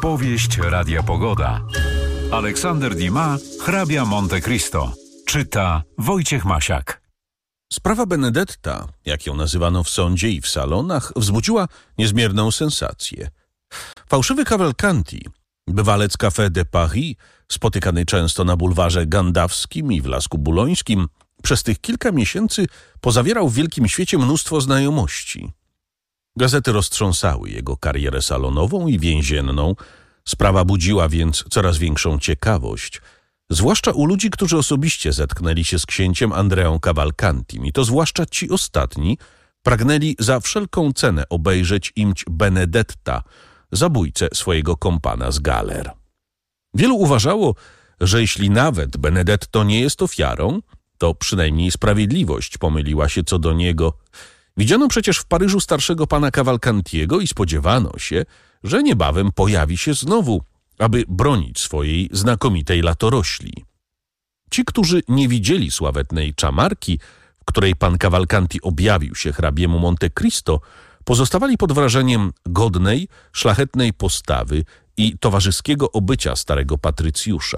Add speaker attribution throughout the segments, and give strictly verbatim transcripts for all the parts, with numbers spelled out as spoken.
Speaker 1: Powieść Radia Pogoda. Aleksander Dumas, hrabia Monte Cristo. Czyta Wojciech Masiak.
Speaker 2: Sprawa Benedetta, jak ją nazywano w sądzie i w salonach, wzbudziła niezmierną sensację. Fałszywy Cavalcanti, bywalec Café de Paris, spotykany często na bulwarze Gandawskim i w Lasku Bulońskim, przez tych kilka miesięcy pozawierał w wielkim świecie mnóstwo znajomości. Gazety roztrząsały jego karierę salonową i więzienną. Sprawa budziła więc coraz większą ciekawość, zwłaszcza u ludzi, którzy osobiście zetknęli się z księciem Andreą Cavalcantim, i to zwłaszcza ci ostatni pragnęli za wszelką cenę obejrzeć imć Benedetta, zabójcę swojego kompana z galer. Wielu uważało, że jeśli nawet Benedetto nie jest ofiarą, to przynajmniej sprawiedliwość pomyliła się co do niego. Widziano przecież w Paryżu starszego pana Cavalcantiego i spodziewano się, że niebawem pojawi się znowu, aby bronić swojej znakomitej latorośli. Ci, którzy nie widzieli sławetnej czamarki, w której pan Cavalcanti objawił się hrabiemu Monte Cristo, pozostawali pod wrażeniem godnej, szlachetnej postawy i towarzyskiego obycia starego patrycjusza.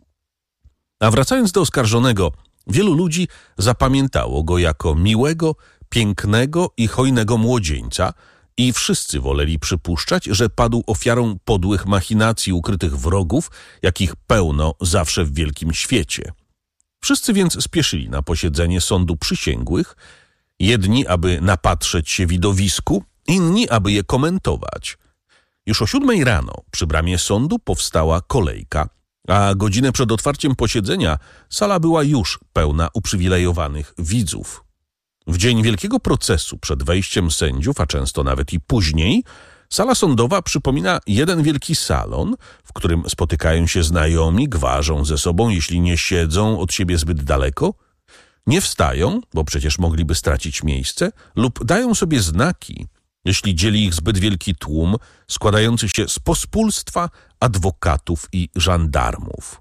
Speaker 2: A wracając do oskarżonego, wielu ludzi zapamiętało go jako miłego, pięknego i hojnego młodzieńca i wszyscy woleli przypuszczać, że padł ofiarą podłych machinacji ukrytych wrogów, jakich pełno zawsze w wielkim świecie. Wszyscy więc spieszyli na posiedzenie sądu przysięgłych, jedni, aby napatrzeć się widowisku, inni, aby je komentować. Już o siódmej rano przy bramie sądu powstała kolejka, a godzinę przed otwarciem posiedzenia sala była już pełna uprzywilejowanych widzów. W dzień wielkiego procesu przed wejściem sędziów, a często nawet i później, sala sądowa przypomina jeden wielki salon, w którym spotykają się znajomi, gwarzą ze sobą, jeśli nie siedzą od siebie zbyt daleko, nie wstają, bo przecież mogliby stracić miejsce, lub dają sobie znaki, jeśli dzieli ich zbyt wielki tłum składający się z pospólstwa, adwokatów i żandarmów.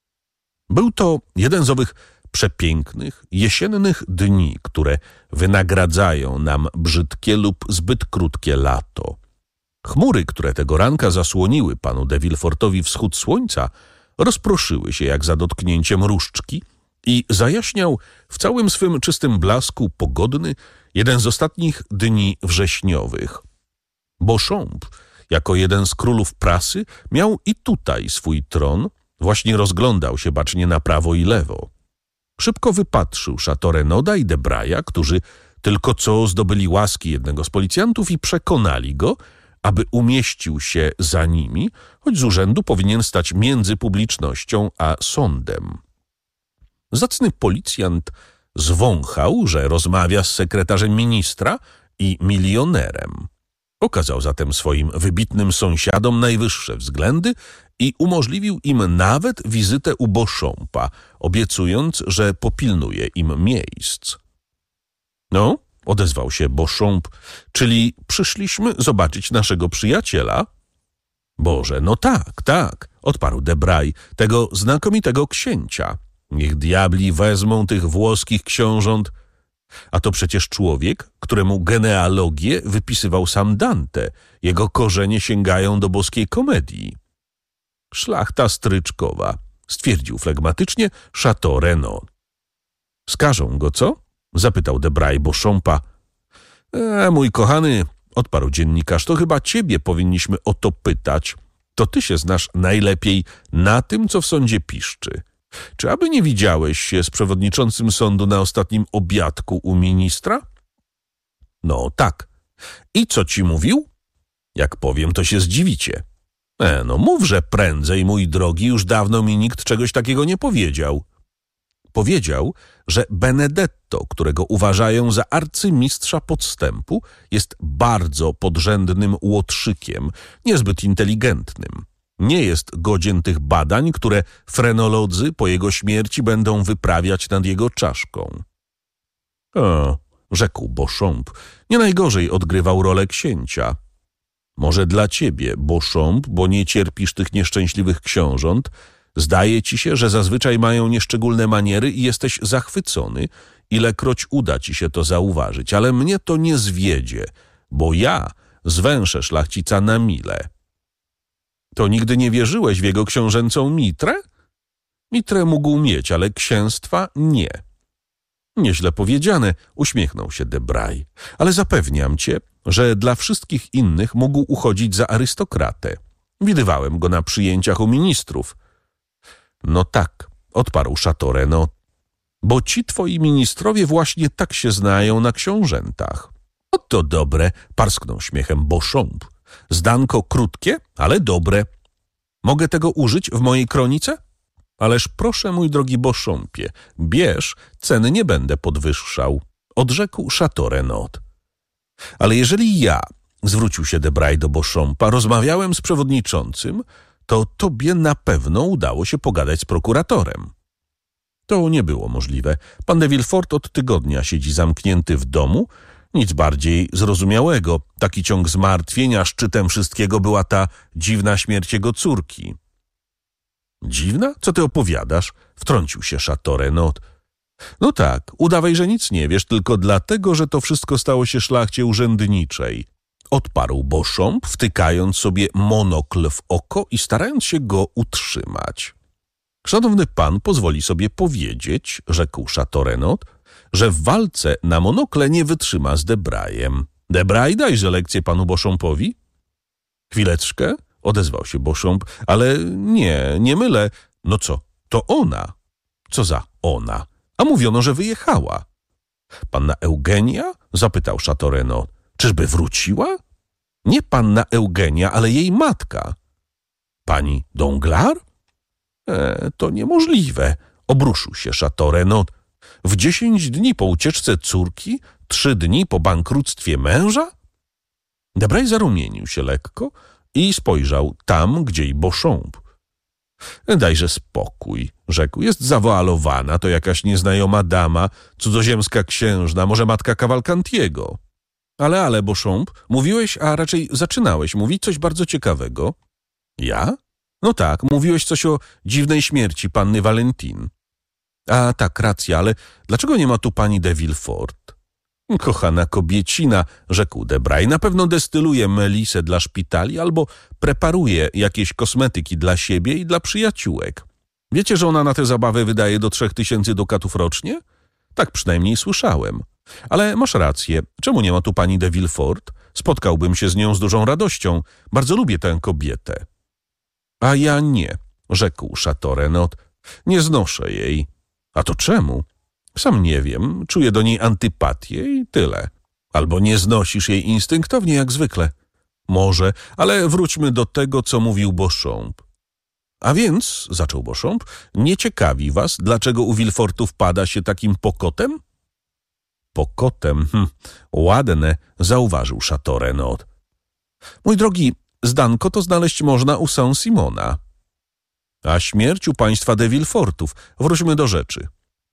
Speaker 2: Był to jeden z owych przepięknych, jesiennych dni, które wynagradzają nam brzydkie lub zbyt krótkie lato. Chmury, które tego ranka zasłoniły panu de Villefortowi wschód słońca, rozproszyły się jak za dotknięciem różdżki i zajaśniał w całym swym czystym blasku pogodny jeden z ostatnich dni wrześniowych. Beauchamp, jako jeden z królów prasy, miał i tutaj swój tron, właśnie rozglądał się bacznie na prawo i lewo. Szybko wypatrzył Chateau Renaud'a i Debraya, którzy tylko co zdobyli łaski jednego z policjantów i przekonali go, aby umieścił się za nimi, choć z urzędu powinien stać między publicznością a sądem. Zacny policjant zwąchał, że rozmawia z sekretarzem ministra i milionerem. Okazał zatem swoim wybitnym sąsiadom najwyższe względy i umożliwił im nawet wizytę u Beauchampa, obiecując, że popilnuje im miejsc. No, odezwał się Beauchamp, czyli przyszliśmy zobaczyć naszego przyjaciela? Boże, no tak, tak, odparł Debray, tego znakomitego księcia. Niech diabli wezmą tych włoskich książąt. A to przecież człowiek, któremu genealogię wypisywał sam Dante. Jego korzenie sięgają do boskiej komedii. Szlachta stryczkowa, stwierdził flegmatycznie Chateau Renaud. Skażą go, co? Zapytał Debray Beauchampa. E, mój kochany, odparł dziennikarz, to chyba ciebie powinniśmy o to pytać. To ty się znasz najlepiej na tym, co w sądzie piszczy. Czy aby nie widziałeś się z przewodniczącym sądu na ostatnim obiadku u ministra? No tak. I co ci mówił? Jak powiem, to się zdziwicie. E, no mówże prędzej, mój drogi, już dawno mi nikt czegoś takiego nie powiedział. Powiedział, że Benedetto, którego uważają za arcymistrza podstępu, jest bardzo podrzędnym łotrzykiem, niezbyt inteligentnym. Nie jest godzien tych badań, które frenolodzy po jego śmierci będą wyprawiać nad jego czaszką. O, rzekł Beauchamp, nie najgorzej odgrywał rolę księcia. Może dla ciebie, Beauchamp, bo nie cierpisz tych nieszczęśliwych książąt, zdaje ci się, że zazwyczaj mają nieszczególne maniery i jesteś zachwycony, ilekroć uda ci się to zauważyć, ale mnie to nie zwiedzie, bo ja zwęszę szlachcica na milę. To nigdy nie wierzyłeś w jego książęcą mitrę? Mitrę mógł mieć, ale księstwa nie. Nieźle powiedziane, uśmiechnął się Debray. Ale zapewniam cię, że dla wszystkich innych mógł uchodzić za arystokratę. Widywałem go na przyjęciach u ministrów. No tak, odparł Chateau Renaud, bo ci twoi ministrowie właśnie tak się znają na książętach. No to dobre, parsknął śmiechem Beauchamp. Zdanko krótkie, ale dobre. Mogę tego użyć w mojej kronice? Ależ proszę, mój drogi Beauchampie, bierz, ceny nie będę podwyższał, odrzekł Chateau Renaud. Ale jeżeli ja, zwrócił się Debray do Beauchampa, rozmawiałem z przewodniczącym, to tobie na pewno udało się pogadać z prokuratorem. To nie było możliwe. Pan de Villefort od tygodnia siedzi zamknięty w domu. Nic bardziej zrozumiałego. Taki ciąg zmartwienia, szczytem wszystkiego była ta dziwna śmierć jego córki. Dziwna? Co ty opowiadasz? Wtrącił się Chateau Renaud. No tak, udawaj, że nic nie wiesz, tylko dlatego, że to wszystko stało się szlachcie urzędniczej. Odparł Beauchamp, wtykając sobie monokl w oko i starając się go utrzymać. Szanowny pan pozwoli sobie powiedzieć, rzekł Chateau Renaud, że w walce na monokle nie wytrzyma z Debrayem. Debray, dajże lekcję panu Beauchampowi? Chwileczkę, odezwał się Beauchamp, ale nie, nie mylę. No co, to ona. Co za ona? A mówiono, że wyjechała. Panna Eugenia? Zapytał Chateau Renaud. Czyżby wróciła? Nie panna Eugenia, ale jej matka. Pani Danglars? E, to niemożliwe, obruszył się Chateau Renaud. W dziesięć dni po ucieczce córki, trzy dni po bankructwie męża? Debray zarumienił się lekko i spojrzał tam, gdzie i Beauchamp. Dajże spokój, rzekł, jest zawoalowana, to jakaś nieznajoma dama, cudzoziemska księżna, może matka Cavalcantiego. Ale, ale, Beauchamp, mówiłeś, a raczej zaczynałeś mówić coś bardzo ciekawego. Ja? No tak, mówiłeś coś o dziwnej śmierci panny Valentine. A tak, racja, ale dlaczego nie ma tu pani de Villefort? Kochana kobiecina, rzekł Debray, na pewno destyluje melisę dla szpitali albo preparuje jakieś kosmetyki dla siebie i dla przyjaciółek. Wiecie, że ona na tę zabawę wydaje do trzech tysięcy dukatów rocznie? Tak przynajmniej słyszałem. Ale masz rację, czemu nie ma tu pani de Villefort? Spotkałbym się z nią z dużą radością. Bardzo lubię tę kobietę. A ja nie, rzekł Chateau Renaud. Nie znoszę jej. A to czemu? Sam nie wiem, czuję do niej antypatię i tyle. Albo nie znosisz jej instynktownie jak zwykle. Może, ale wróćmy do tego, co mówił Beauchamp. A więc, zaczął Beauchamp, nie ciekawi was, dlaczego u Villefortów pada się takim pokotem? Pokotem, hm, ładne, zauważył Chateau Renaud. Mój drogi, zdanko to znaleźć można u Saint-Simona. A śmierć u państwa de Villefortów. Wróćmy do rzeczy.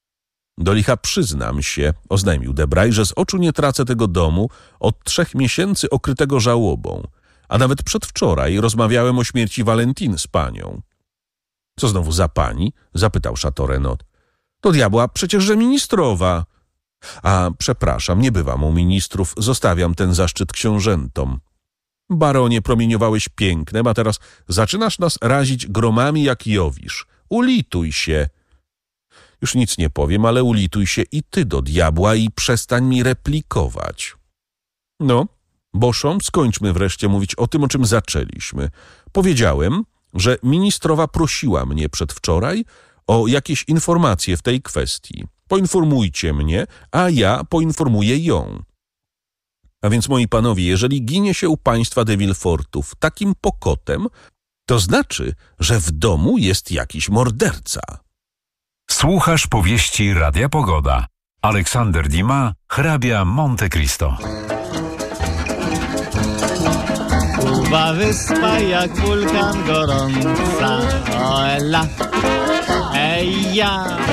Speaker 2: Do licha przyznam się, oznajmił Debray, że z oczu nie tracę tego domu od trzech miesięcy okrytego żałobą, a nawet przedwczoraj rozmawiałem o śmierci Valentine z panią. Co znowu za pani? Zapytał Chateau Renaud. To diabła, przecieżże ministrowa. A przepraszam, nie bywam u ministrów, zostawiam ten zaszczyt książętom. Baronie, promieniowałeś pięknem, a teraz zaczynasz nas razić gromami jak Jowisz. Ulituj się. Już nic nie powiem, ale ulituj się i ty do diabła i przestań mi replikować. No, Beauchamp, skończmy wreszcie mówić o tym, o czym zaczęliśmy. Powiedziałem, że ministrowa prosiła mnie przedwczoraj o jakieś informacje w tej kwestii. Poinformujcie mnie, a ja poinformuję ją. A więc, moi panowie, jeżeli ginie się u państwa de Villefortów takim pokotem, to znaczy, że w domu jest jakiś morderca.
Speaker 1: Słuchasz powieści Radia Pogoda. Aleksander Dumas, hrabia Monte Cristo.
Speaker 3: Kuba wyspa jak wulkan gorąca, o ela, ej ja.